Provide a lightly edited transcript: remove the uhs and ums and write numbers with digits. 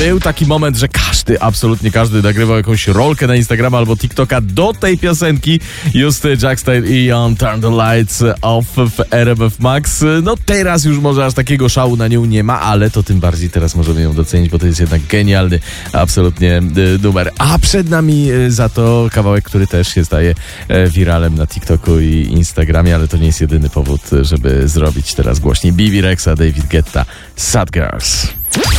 Był taki moment, że absolutnie każdy nagrywał jakąś rolkę na Instagrama albo TikToka do tej piosenki. Just Jackstyle i Ion Turn the Lights Off w RMF Max. No teraz już może aż takiego szału na nią nie ma, ale to tym bardziej teraz możemy ją docenić, bo to jest jednak genialny absolutnie numer. A przed nami za to kawałek, który też się staje wiralem na TikToku i Instagramie, ale to nie jest jedyny powód, żeby zrobić teraz głośniej. Bibi Rexa, David Guetta, Sad Girls.